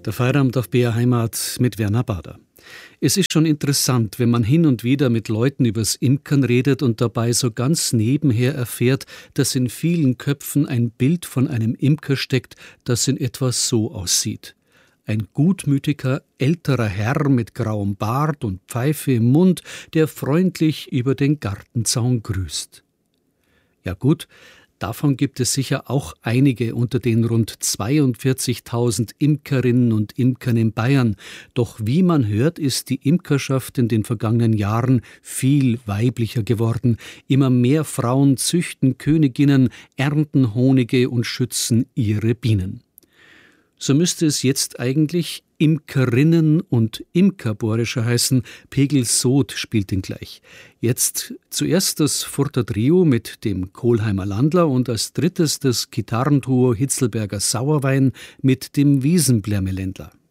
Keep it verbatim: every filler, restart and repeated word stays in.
Der Feierabend auf B R Heimat mit Werner Bader. Es ist schon interessant, wenn man hin und wieder mit Leuten übers Imkern redet und dabei so ganz nebenher erfährt, dass in vielen Köpfen ein Bild von einem Imker steckt, das in etwa so aussieht. Ein gutmütiger, älterer Herr mit grauem Bart und Pfeife im Mund, der freundlich über den Gartenzaun grüßt. Ja gut, davon gibt es sicher auch einige unter den rund zweiundvierzigtausend Imkerinnen und Imkern in Bayern. Doch wie man hört, ist die Imkerschaft in den vergangenen Jahren viel weiblicher geworden. Immer mehr Frauen züchten Königinnen, ernten Honige und schützen ihre Bienen. So müsste es jetzt eigentlich Imkerinnen und Imkerbohrischer heißen. Pegel Soth spielt ihn gleich. Jetzt zuerst das Furter Trio mit dem Kohlheimer Landler und als drittes das Gitarrenduo Hitzelberger Sauerwein mit dem Wiesenblärmeländler.